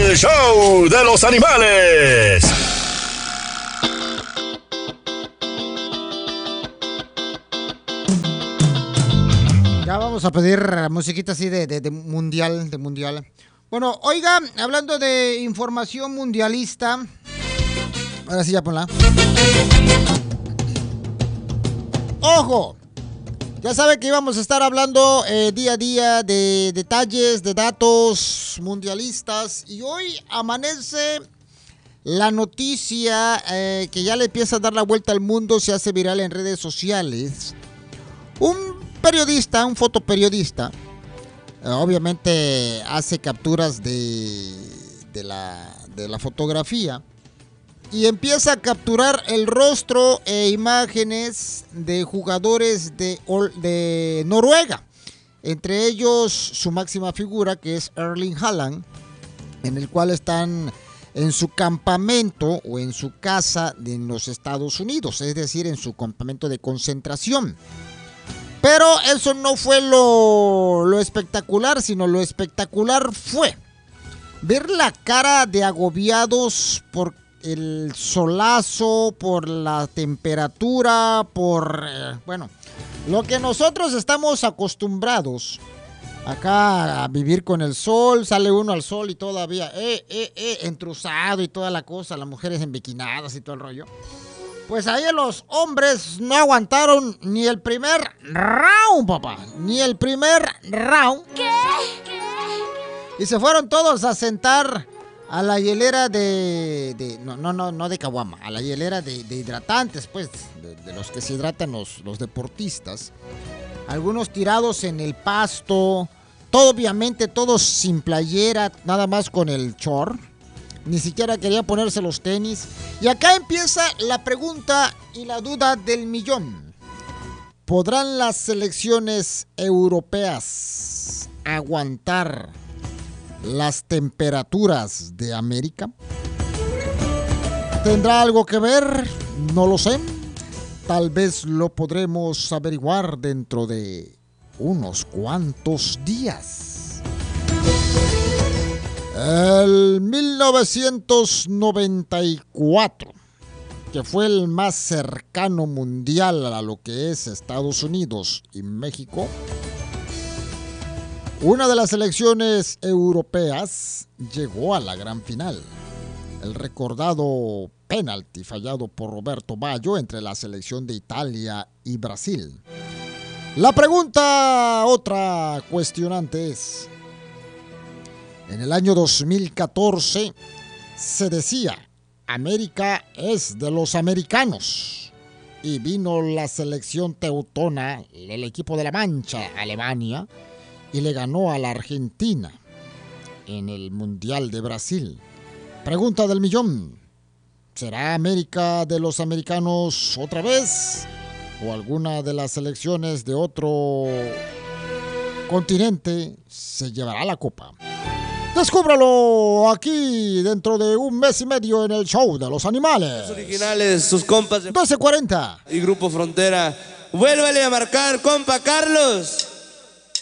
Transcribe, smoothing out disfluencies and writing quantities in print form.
El show de los animales. Ya vamos a pedir musiquita así de mundial, Bueno, oiga, hablando de información mundialista. Ahora sí, ya ponla. ¡Ojo! Ya sabe que íbamos a estar hablando día a día de detalles, de datos mundialistas. Y hoy amanece la noticia que ya le empieza a dar la vuelta al mundo, se hace viral en redes sociales. Un periodista, un fotoperiodista, obviamente hace capturas de la fotografía y empieza a capturar el rostro e imágenes de jugadores de Noruega. Entre ellos su máxima figura, que es Erling Haaland, en el cual están en su campamento o en su casa en los Estados Unidos, es decir, en su campamento de concentración. Pero eso no fue lo espectacular, sino lo espectacular fue ver la cara de agobiados por el solazo, por la temperatura, por, lo que nosotros estamos acostumbrados acá a vivir con el sol. Sale uno al sol y todavía entruzado y toda la cosa, las mujeres embiquinadas y todo el rollo. Pues ahí los hombres no aguantaron ni el primer round, papá. Ni el primer round. ¿Qué? Y se fueron todos a sentar a la hielera no de caguama, a la hielera de hidratantes, pues, de los que se hidratan los deportistas. Algunos tirados en el pasto, obviamente todos sin playera, nada más con el short. Ni siquiera quería ponerse los tenis. Y acá empieza la pregunta y la duda del millón. ¿Podrán las selecciones europeas aguantar las temperaturas de América? ¿Tendrá algo que ver? No lo sé. Tal vez lo podremos averiguar dentro de unos cuantos días. El 1994, que fue el más cercano mundial a lo que es Estados Unidos y México, una de las selecciones europeas llegó a la gran final. El recordado penalti fallado por Roberto Baggio entre la selección de Italia y Brasil. La pregunta, otra cuestionante es: en el año 2014 se decía, América es de los americanos. Y vino la selección teutona, el equipo de la Mancha, Alemania, y le ganó a la Argentina en el Mundial de Brasil. Pregunta del millón: ¿será América de los americanos otra vez? ¿O alguna de las selecciones de otro continente se llevará la copa? Descúbralo aquí dentro de un mes y medio en el show de los animales. Los originales, sus compas de 12:40 y Grupo Frontera. Vuélvale a marcar, compa Carlos.